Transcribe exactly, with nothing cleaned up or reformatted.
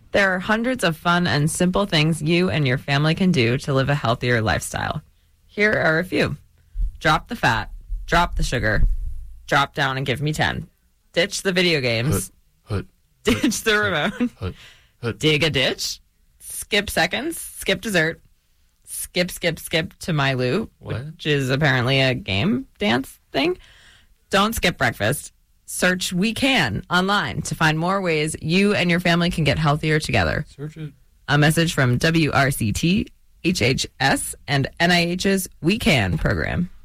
There are hundreds of fun and simple things you and your family can do to live a healthier lifestyle. Here are a few. Drop the fat. Drop the sugar. Drop down and give me ten. Ditch the video games. Hut, hut, Ditch hut, the remote. hut, hut. Dig a ditch. Skip seconds. Skip dessert. Skip, skip, skip to My Lou, What? which is apparently a game dance thing. Don't skip breakfast. Search We Can online to find more ways you and your family can get healthier together. Search it. A message from W R C T, H H S, and N I H's We Can program.